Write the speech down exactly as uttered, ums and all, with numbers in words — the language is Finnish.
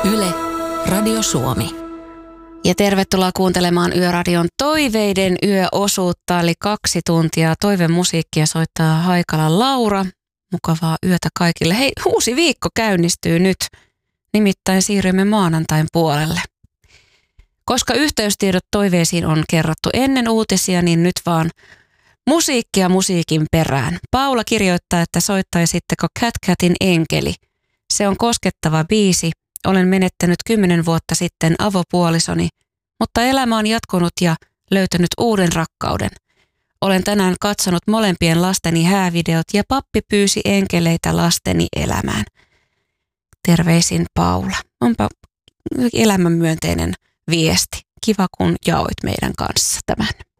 Yle, Radio Suomi. Ja tervetuloa kuuntelemaan Yöradion toiveiden yöosuutta, eli kaksi tuntia toivemusiikkia soittaa Haikalan Laura. Mukavaa yötä kaikille. Hei, uusi viikko käynnistyy nyt, nimittäin siirrymme maanantain puolelle. Koska yhteystiedot toiveisiin on kerrottu ennen uutisia, niin nyt vaan musiikkia musiikin perään. Paula kirjoittaa, että soittaisitteko Cat Catin Enkeli. Se on koskettava biisi. Olen menettänyt kymmenen vuotta sitten avopuolisoni, mutta elämä on jatkunut ja löytänyt uuden rakkauden. Olen tänään katsonut molempien lasteni häävideot ja pappi pyysi enkeleitä lasteni elämään. Terveisin Paula. Onpa elämänmyönteinen viesti. Kiva kun jaoit meidän kanssa tämän.